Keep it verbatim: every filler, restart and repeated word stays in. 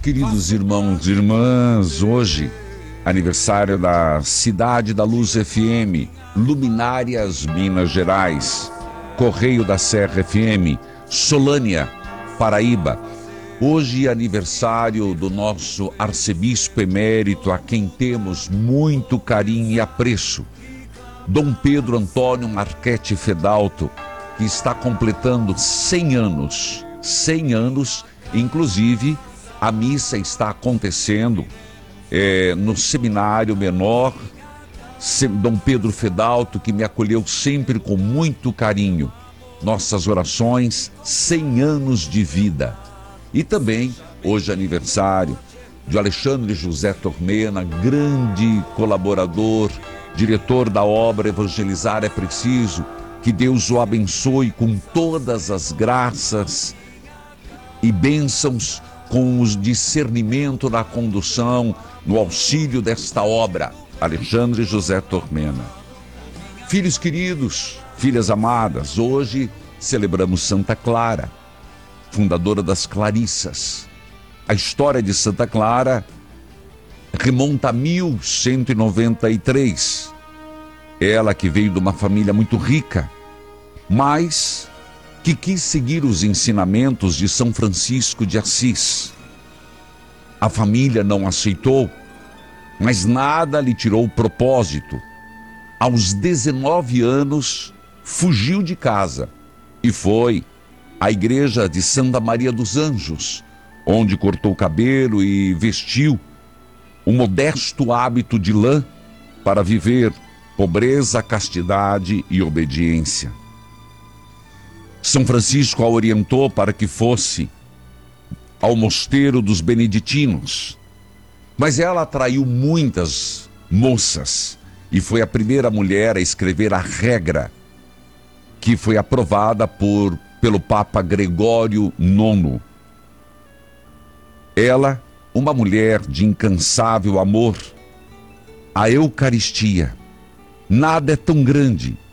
Queridos irmãos e irmãs, hoje, aniversário da Cidade da Luz F M, Luminárias, Minas Gerais, Correio da Serra F M, Solânia, Paraíba. Hoje, aniversário do nosso arcebispo emérito, a quem temos muito carinho e apreço, Dom Pedro Antônio Marchetti Fedalto, que está completando cem anos. cem anos, inclusive a missa está acontecendo é, no Seminário Menor. Dom Pedro Fedalto, que me acolheu sempre com muito carinho. Nossas orações, cem anos de vida. E também, hoje aniversário de Alexandre José Tormena, grande colaborador, diretor da obra Evangelizar é Preciso. Que Deus o abençoe com todas as graças e bênçãos, com o discernimento na condução, no auxílio desta obra. Alexandre José Tormena. Filhos queridos, filhas amadas, hoje celebramos Santa Clara, fundadora das Clarissas. A história de Santa Clara remonta a mil cento e noventa e três. Ela que veio de uma família muito rica, mas que quis seguir os ensinamentos de São Francisco de Assis. A família não aceitou, mas nada lhe tirou o propósito. Aos dezenove anos, fugiu de casa e foi à igreja de Santa Maria dos Anjos, onde cortou o cabelo e vestiu o modesto hábito de lã para viver pobreza, castidade e obediência. São Francisco a orientou para que fosse ao mosteiro dos beneditinos, mas ela atraiu muitas moças e foi a primeira mulher a escrever a regra, que foi aprovada por, pelo Papa Gregório nono. Ela, uma mulher de incansável amor, a Eucaristia. Nada é tão grande